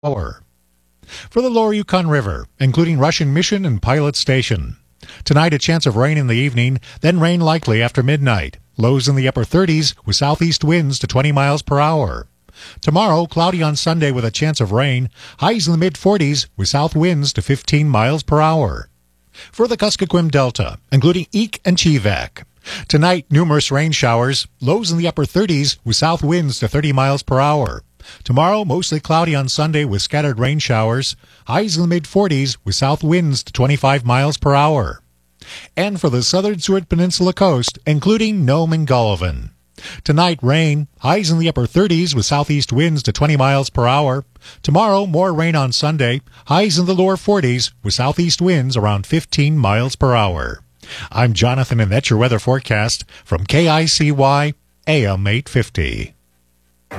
hour. For the lower Yukon River, including Russian Mission and Pilot Station. Tonight, a chance of rain in the evening, then rain likely after midnight. Lows in the upper 30s with southeast winds to 20 miles per hour. Tomorrow, cloudy on Sunday with a chance of rain. Highs in the mid-40s with south winds to 15 miles per hour. For the Kuskokwim Delta, including Eek and Chivak. Tonight, numerous rain showers. Lows in the upper 30s with south winds to 30 miles per hour. Tomorrow, mostly cloudy on Sunday with scattered rain showers. Highs in the mid-40s with south winds to 25 miles per hour. And for the southern Seward Peninsula coast, including Nome and Gullivan. Tonight, rain. Highs in the upper 30s with southeast winds to 20 miles per hour. Tomorrow, more rain on Sunday. Highs in the lower 40s with southeast winds around 15 miles per hour. I'm Jonathan, and that's your weather forecast from KICY AM 850.